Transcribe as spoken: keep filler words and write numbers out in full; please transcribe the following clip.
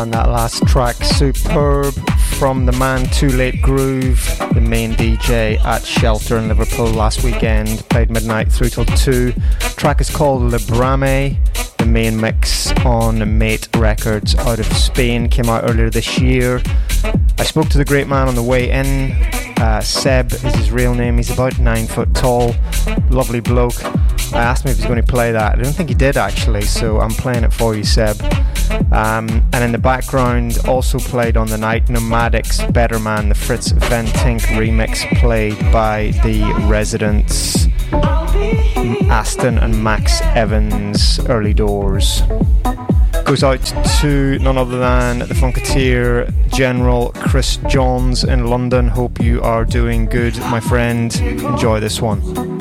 man, that last track, superb, from the man Too Late Groove, the main D J at Shelter in Liverpool last weekend. Played midnight through till two. Track is called Le Brame. The main mix on Mate Records out of Spain came out earlier this year. I spoke to the great man on the way in. Uh, Seb is his real name. He's about nine foot tall, lovely bloke. I asked him if he's going to play that. I don't think he did actually, so I'm playing it for you, Seb. Um, and in the background, also played on the night, Nomadic's Better Man, the Fritz Van Tink remix played by the Residents, Aston and Max Evans, Early Doors. Goes out to none other than the Funketeer General Chris Johns in London. Hope you are doing good, my friend. Enjoy this one.